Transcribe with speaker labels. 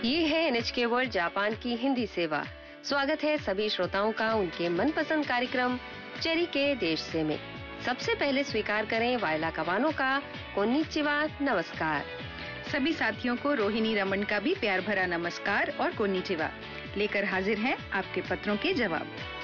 Speaker 1: ये है NHK world Japan की हिंदी सेवा। स्वागत है सभी श्रोताओं का उनके मनपसंद कार्यक्रम चेरी के देश से में। सबसे पहले स्वीकार करें वायला कवानो का कोन्निचिवा नमस्कार।
Speaker 2: सभी साथियों को रोहिणी रमन का भी प्यार भरा नमस्कार और कोन्निचिवा। लेकर हाजिर हैं आपके पत्रों के जवाब।